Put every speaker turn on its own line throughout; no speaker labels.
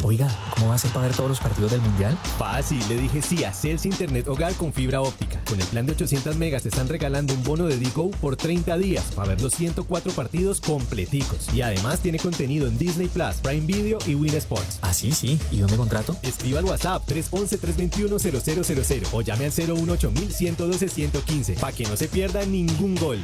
Oiga, ¿cómo va a hacer para ver todos los partidos del Mundial?
Fácil, le dije sí a Celsi Internet Hogar con fibra óptica. Con el plan de 800 megas te están regalando un bono de Digo por 30 días para ver los 104 partidos completicos. Y además tiene contenido en Disney Plus, Prime Video y Win Sports.
Ah, sí. ¿Y dónde contrato?
Escriba al WhatsApp 311-321-0000 o llame al 018-112-115 para que no se pierda ningún gol.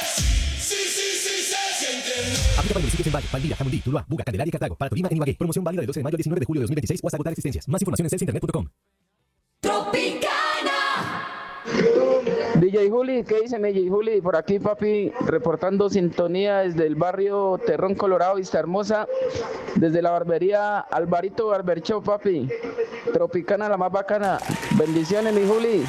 Aplica para municipios en Valle, Valdivia, Jamundí, Tuluá, Buga, Candelaria y Cartago. Para Tolima, en Ibagué. Promoción válida del 12 de mayo al 19 de julio de 2026 o hasta agotar existencias. Más información en celsinternet.com.
Tropicana.
DJ Juli, ¿qué dice DJ Juli? Por aquí, papi, reportando sintonía desde el barrio Terrón Colorado, Vista Hermosa, desde la barbería Alvarito Barber Shop, papi. Tropicana, la más bacana. Bendiciones, mi Juli.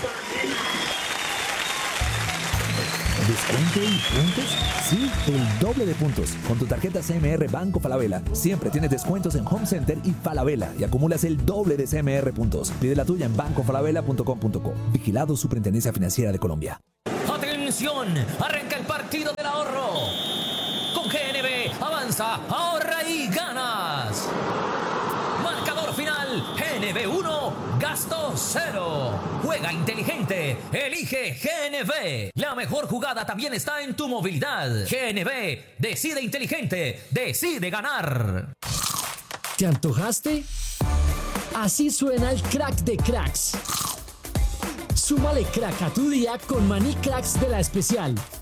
¿Descuento y puntos? Sí, el doble de puntos. Con tu tarjeta CMR Banco Falabella, siempre tienes descuentos en Home Center y Falabella y acumulas el doble de CMR puntos. Pide la tuya en bancofalabella.com.co. Vigilado Superintendencia Financiera de Colombia.
¡Atención! Arranca el partido del ahorro. Con GNB, avanza, ahorra y ganas. Marcador final, GNB 1, gasto 0. Juega inteligente, elige GNB. La mejor jugada también está en tu movilidad. GNB, decide inteligente, decide ganar.
¿Te antojaste? Así suena el crack de cracks. Súmale crack a tu día con Maní Cracks de La Especial.